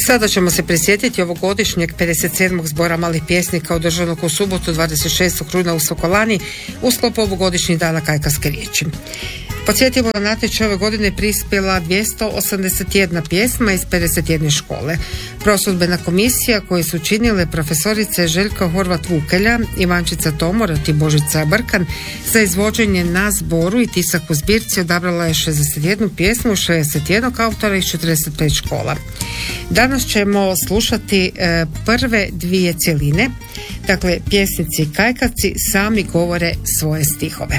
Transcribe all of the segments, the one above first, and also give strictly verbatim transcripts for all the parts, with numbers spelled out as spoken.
Sada ćemo se prisjetiti ovogodišnjeg pedeset sedmog zbora malih pjesnika održanog u subotu dvadeset šestog rujna u Sokolani u sklopu ovogodišnjih dana kajkavske riječi. Podsjetimo, na natječaj ove godine prispjela dvjesto osamdeset jedna pjesma iz pedeset jedne škole. Prosudbena komisija koju su činile profesorice Željka Horvat-Vukelja, Ivančica Tomora i Božica Brkan za izvođenje na zboru i tisak u zbirci odabrala je šezdeset jednu pjesmu, šezdeset jednog autora iz četrdeset pet škola. Danas ćemo slušati e, prve dvije cjeline, dakle pjesnici kajkavci sami govore svoje stihove.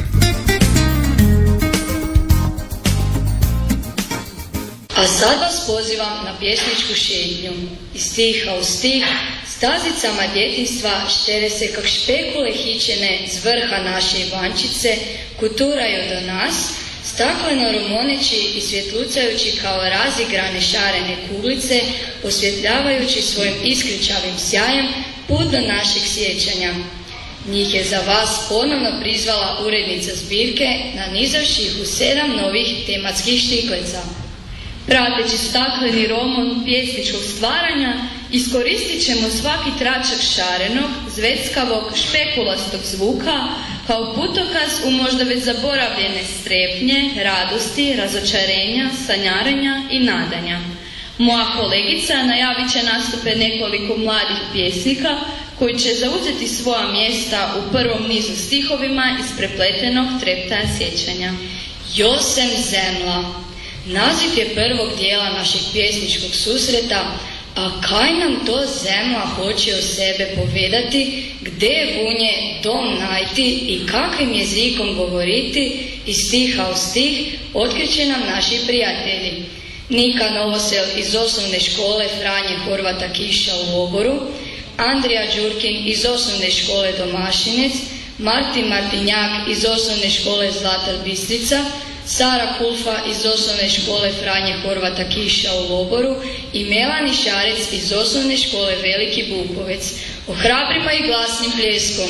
A sad vas pozivam na pjesničku šetnju. Iz stiha u stih, stazicama djetinstva štere se kak špekule hićene z vrha naše Ivančice, kuturaju do nas, stakleno rumoneći i svjetlucajući kao razigrane šarene kuglice, osvjetljavajući svojim iskričavim sjajem put do našeg sjećanja. Njih je za vas ponovno prizvala urednica zbirke, nanizavši ih u sedam novih tematskih štiklica. Prateći stakleni roman pjesničkog stvaranja, iskoristit ćemo svaki tračak šarenog, zveckavog, špekulastog zvuka kao putokaz u možda već zaboravljene strepnje, radosti, razočarenja, sanjarenja i nadanja. Moja kolegica najavit će nastupe nekoliko mladih pjesnika koji će zauzeti svoja mjesta u prvom nizu stihovima iz prepletenog treptaja sjećanja. Josem zemla. Naziv je prvog dijela našeg pjesničkog susreta, a kaj nam to zemlja hoće o sebe povedati, gdje vunje dom najti i kakvim jezikom govoriti, iz stiha u stih otkriće nam naši prijatelji. Nika Novosel iz osnovne škole Franje Horvata Kiša u Loboru, Andrija Đurkin iz osnovne škole Domašinec, Martin Martinjak iz osnovne škole Zlatar Bistrica, Sara Kulfa iz osnovne škole Franje Horvata Kiša u Loboru i Melani Šarec iz osnovne škole Veliki Bukovec. Ohrabrimo i glasnim pljeskom.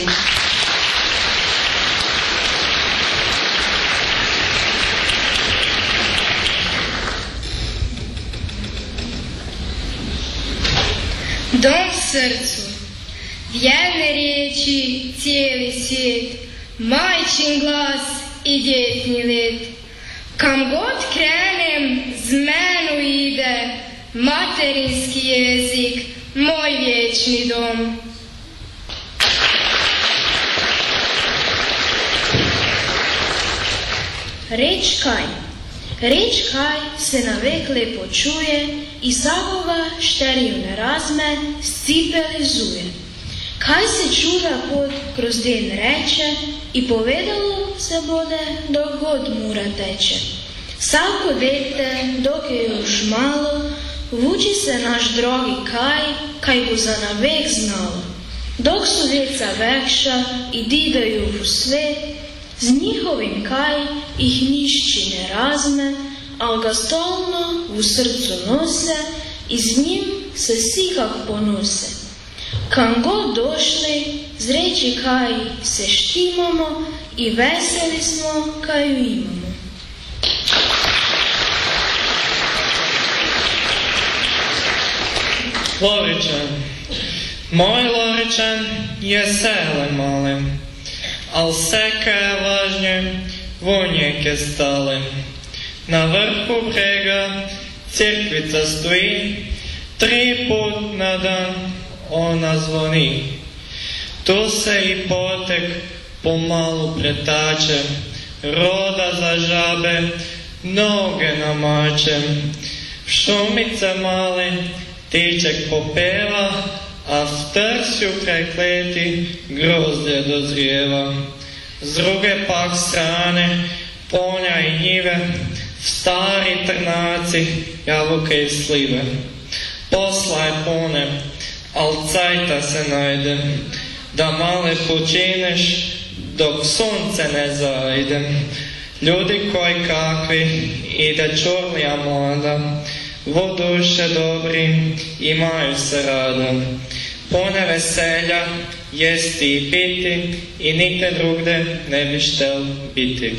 Dom srcu, vjerne riječi, cijeli svijet, majčin glas i djetni let. Kam god krenem, z menu ide materinski jezik, moj vječni dom. Reč kaj, reč kaj se navek lepo čuje i zabava šteriju ne razme scipelizuje. Kaj se čuda pod kroz den reče i povedalo se bode dok god mura teče. Savko dete, dok je još malo, vuči se naš drogi kaj, kaj go za navek znalo. Dok su djeca vekša i didaju u svet, z njihovim kaj ih nišći ne razme, al ga stolno u srcu nose i z njim se sikak ponose. Kam god došli, z reči kaj se štimamo i veseli smo kaj ju imamo. Loričan. Moj Loričan je sele malem, al seka je važnje, vonjek je stalem. Na vrhu brega crkvica stoji, tri put na dan ona zvoni. Tu se i potek pomalu pretače, roda za žabe, noge namače. Šumice mali, tiček popeva, a v trsju kraj kleti grozdje dozrijeva. Z druge pak strane polja i njive, v stari trnaci jabuke i slive. Posla je pune, al cajta se najde, da male počineš dok sunce ne zajde. Ljudi koji kakvi ide čurlija mlada, vo duše dobri imaju se rada. Pune veselja, jesti i piti i nigde drugde ne bi štel biti.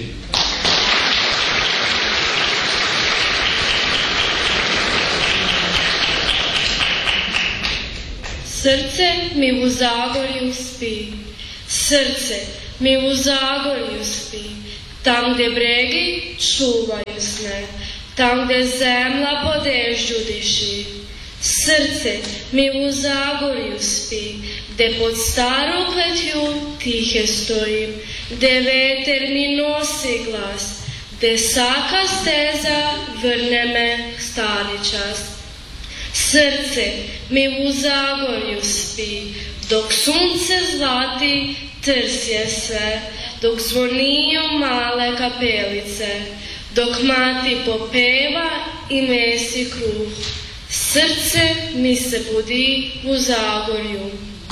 Srce mi u Zagorju spi, srce mi u Zagorju spi, tam gdje bregi čuvaju sneg, tam gdje zemlja po dežđu diši. Srce mi u Zagorju spi, gdje pod staru kletju tihe stojim, gdje veter mi nosi glas, gdje saka steza vrne me stari čas. Srce mi u Zagorju spi, dok sunce zlati trsje sve, dok zvoniju male kapelice, dok mati popeva i mesi kruh. Srce mi se budi u Zagorju.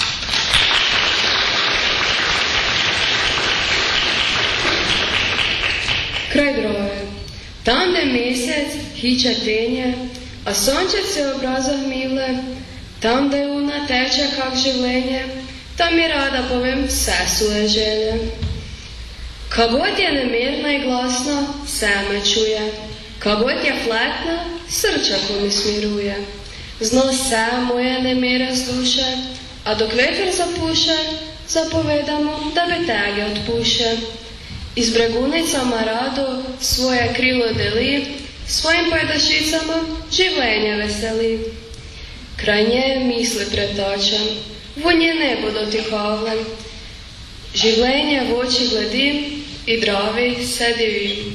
Kraj groje. Tam gdje mjesec hića tenje, a sonček se obrazov mile, tam gdje una teče kak življenje, tam mi rada povem vse svoje želje. Ka god je nemirna i glasna, vse me čuje, ka god je fletna, srčako mi smiruje. Zna vse moje nemire sluše, a dok veter zapuše, zapovedamo da betege otpuše. Iz bregunicama rado svoje krilo deli, svojim pajdašicama življenje veseli. Kraj nje misli pretačam, v nje nebo dotikavlem. Življenje v oči gledim i dravi se divim.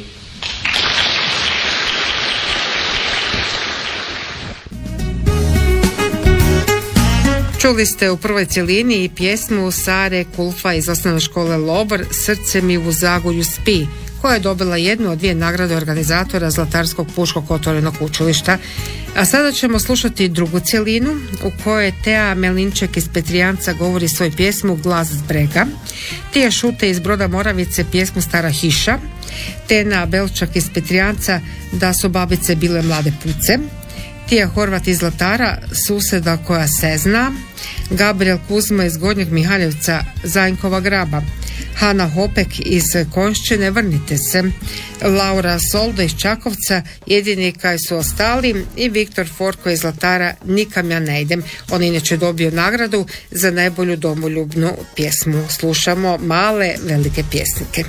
Čuli ste u prvoj cjelini i pjesmu Sare Kulfa iz osnovne škole Lobor Srce mi u Zagorju spi, koja je dobila jednu od dvije nagrade organizatora Zlatarskog puškog otvorenog učilišta. A sada ćemo slušati drugu cjelinu u kojoj Tea Melinček iz Petrijanca govori svoju pjesmu Glas s brega, Tija Šute iz Broda Moravice pjesmu Stara hiša, Tena Belčak iz Petrijanca Da su babice bile mlade puce, Tija Horvat iz Zlatara Suseda koja se zna, Gabriel Kuzma iz Gornjeg Mihaljevca Zajnkova graba, Hana Hopek iz Konšćene Vrnite se, Laura Soldo iz Čakovca Jedini kaj su ostali i Viktor Forko iz Zlatara Nikam ja ne idem. On inače dobio nagradu za najbolju domoljubnu pjesmu. Slušamo Male velike pjesnike.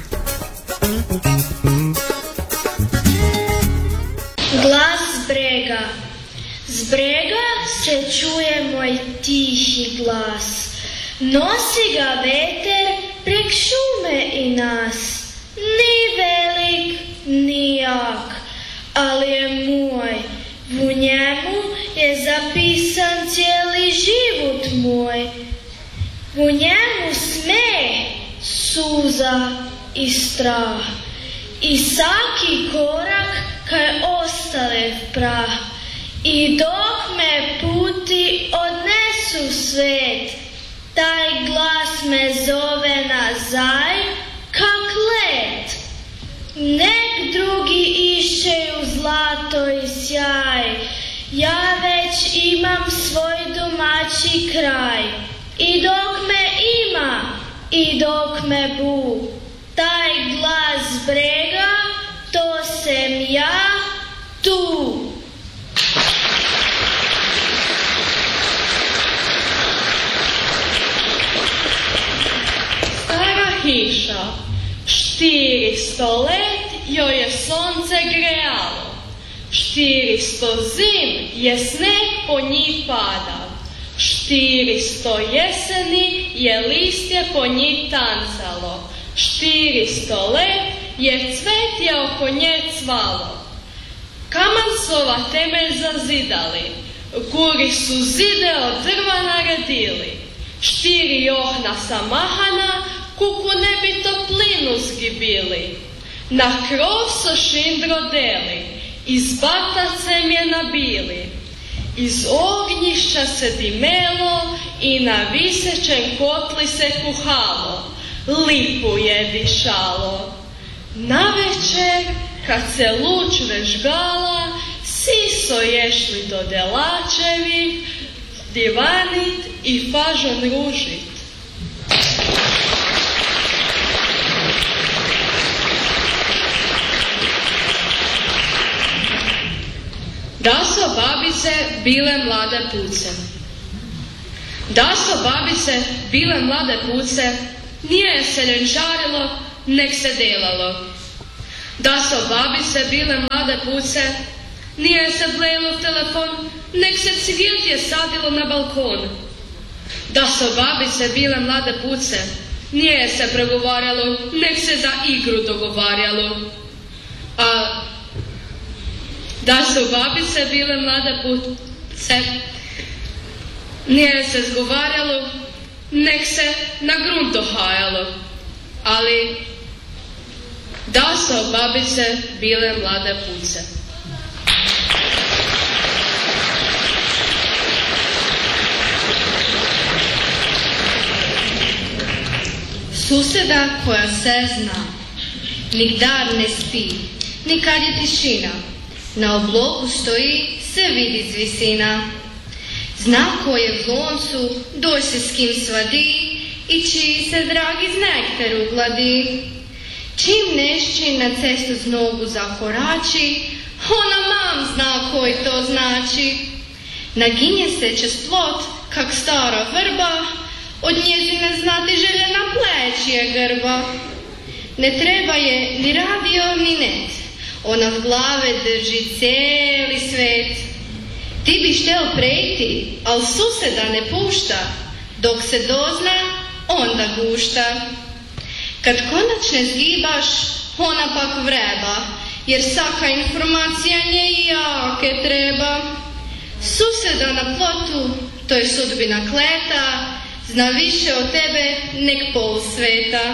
Glas s brega. S brega se čuje moj tihi glas, nosi ga veter prek šume i nas. Ni velik, ni jak, ali je moj. U njemu je zapisan cijeli život moj. U njemu smeh, suza i strah. I svaki korak kaj ostale v prah. I dok me puti odnesu svet, taj glas me zove nazaj kak let. Nek drugi išćeju zlato i sjaj, ja već imam svoj domaći kraj. I dok me ima, i dok me bu, taj glas brega, to sem ja tu. Hiša, štiristo let joj je sonce grejalo, štiristo zim je sneg po njih padal, štiristo jeseni je listje po njih tancalo, štiristo let je cvetje oko nje cvalo. Kaman sova temelj zazidali, guri su zide od drva naredili, štiri johna samahana, kuku ne bi toplinu zgibili. Na krov so šindro deli, iz batacem je nabili. Iz ognjišća se dimelo i na visećem kotli se kuhalo. Lipu je dišalo. Navečer, kad se luč vežgala, svi so ješli do Delačevih, divanit i fažon ružit. Da su babice bile mlade puce. Da su babice bile mlade puce, nije se ljenčarilo, nek se delalo. Da su babice bile mlade puce, nije se blejalo v telefon, nek se cvijetlje sadilo na balkon. Da su babice bile mlade puce, nije se pregovarjalo, nek se za igru dogovarjalo. A da su babice bile mlade puce, nije se zgovarjalo, nek se na grunt dohajalo. Ali da su babice bile mlade puce. Suseda koja se zna, nigdar ne spi, ni kad je tišina, na obloku stoji, se vidi z visina. Zna ko je v loncu, doj se s kim svadi i čiji se dragi z nektaru gladi. Čim nešći na cestu z nogu zakorači, ona mam zna koji to znači. Naginje se čez plot, kak stara vrba, od njezine znati želje na pleći grba. Ne treba je ni radio ni net, ona v glave drži cijeli svet. Ti bi štel prejti, al suseda ne pušta, dok se dozna, onda gušta. Kad konačne zgibaš, ona pak vreba, jer svaka informacija nje jake treba. Suseda na plotu, to je sudbina kleta, zna više od tebe nek pol sveta.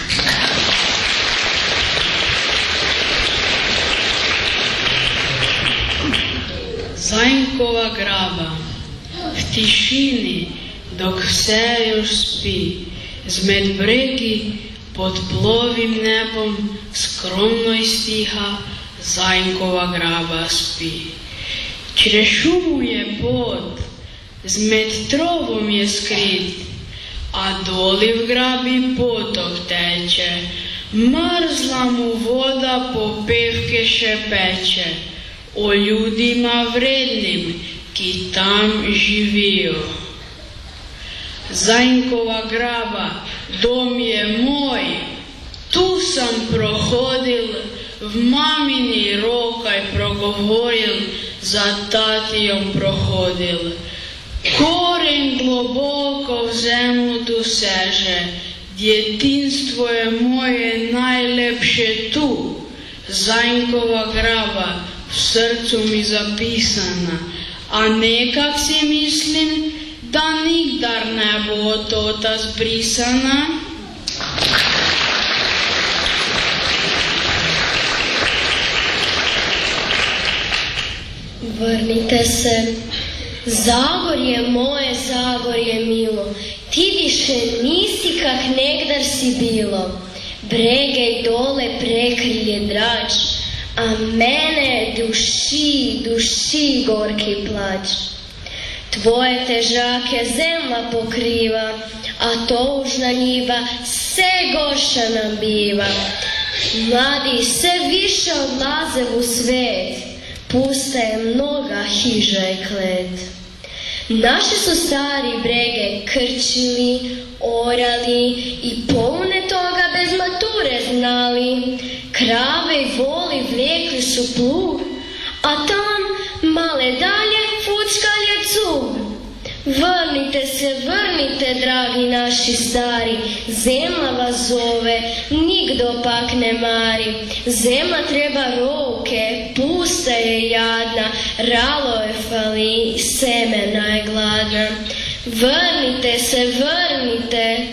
Zajnkova graba, v tišini, dok vse još spi, zmed bregi, pod plovim nebom, skromno i stiha, Zajnkova graba spi. Čre šumu je pod, zmed trovom je skrit, a doli v grabi potok teče, mrzla mu voda popevke šepeče, o ljudima vrednim, ki tam živijo. Zajnkova graba, dom je moj, tu sam prohodil, v mamini rokaj progovoril, za tatijom prohodil. Koren globoko v zemlju tu seže, djetinstvo je moje najlepše tu. Zajnkova graba, v srcu mi zapisana, a nekak si mislim, da nikdar ne bo od tota zbrisana. Vrnite se, Zagorje moje, Zagorje milo, ti više nisi kak negdar si bilo, brege i dole prekrilje drač, a mene duši, duši gorki plać. Tvoje težake zemlja pokriva, a toužna njiva sve gorša nam biva. Mladi sve više odlaze u svet, pusta je mnoga hiža i klet. Naši su stari brege krčili, orali i polne toga bez mature znali. Krave i voli vlekli su plug, a tam male dalje fučkalje cug. Vrnite se, vrnite, dragi naši stari, zemlja vas zove, nigdo pak ne mari. Zemlja treba ruke, pusta je jadna, ralo je fali, semena je gladna. Vrnite se, vrnite.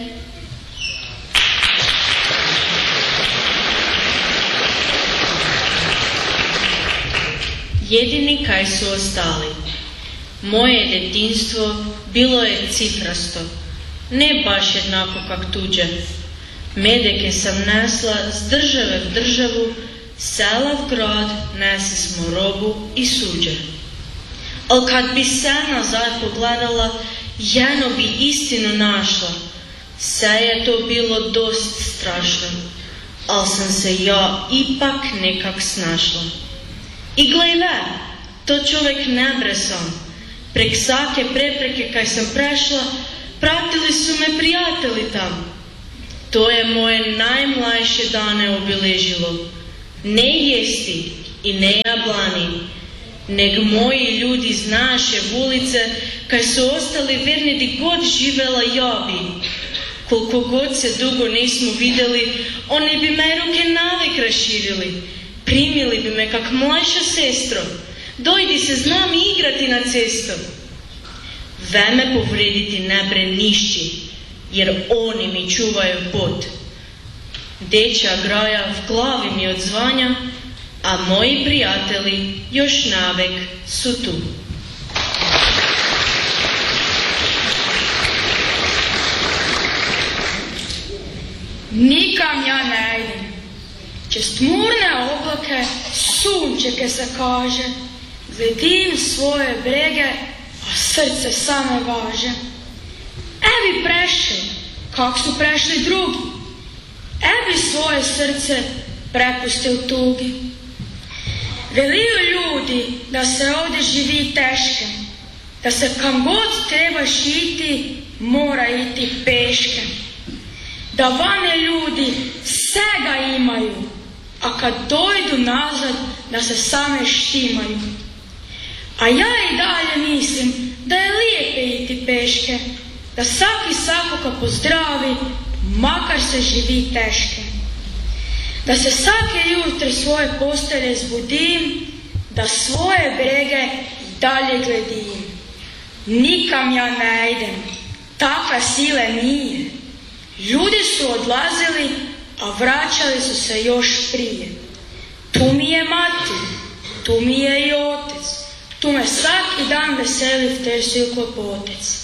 Jedini kaj su ostali. Moje djetinjstvo bilo je cifrasto, ne baš jednako kak tuđe. Medeke sam nesla z države v državu, sela v grad, nesi smo robu i suđe. Al kad bi se nazad pogledala, jeno bi istinu našla. Sve je to bilo dost strašno, al sam se ja ipak nekak snašla. I glej ve, to čovjek ne bre sam, Prek svake prepreke kaj sam prešla, pratili su me prijatelji tam. To je moje najmlajše dane obilježilo. Ne jesti i ne jablani, nego moji ljudi iz naše ulice, kaj su ostali verni di god živela ja bi. Koliko god se dugo nismo vidjeli, oni bi me ruke navik raširili. Primili bi me kak mlajša sestro. Dojdi se, znam igrati na cestu. Veme povrediti ne bre nišći, jer oni mi čuvaju pot. Dečja graja v glavi mi odzvanja, a moji prijatelji još navek su tu. Nikam ja ne idem. Čez tmurne oblake sunčeke se kaže, gledim svoje brege, a srce same važe. Ebi prešli, kak su prešli drugi, ebi svoje srce prepustil tugi. Veliju ljudi da se ovdje živi teške, da se kam god trebaš iti, mora iti peške. Da vane ljudi svega imaju, a kad dojdu nazad da se same štimaju. A ja i dalje mislim da je lijepe iti peške, da svaki svakoga pozdravi, makar se živi teške. Da se svake jutre svoje postelje zbudim, da svoje brege dalje gledim. Nikam ja ne idem, takve sile nije. Ljudi su odlazili, a vraćali su se još prije. Tu mi je mati, tu mi je i otec, tu me svaki dan veseli ter si klopotec.